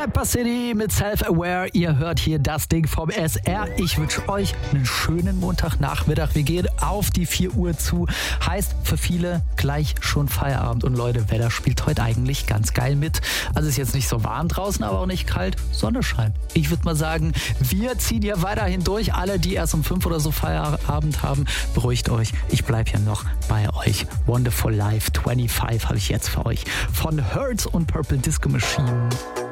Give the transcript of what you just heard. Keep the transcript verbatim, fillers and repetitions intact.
Camper City mit Self-Aware. Ihr hört hier das Ding vom S R. Ich wünsche euch einen schönen Montagnachmittag. Wir gehen auf die vier Uhr zu. Heißt für viele gleich schon Feierabend. Und Leute, Wetter spielt heute eigentlich ganz geil mit. Also ist jetzt nicht so warm draußen, aber auch nicht kalt. Sonne scheint. Ich würde mal sagen, wir ziehen hier weiterhin durch. Alle, die erst um fünf oder so Feierabend haben, beruhigt euch. Ich bleibe hier noch bei euch. Wonderful Life fünfundzwanzig habe ich jetzt für euch von Hertz und Purple Disco Machine.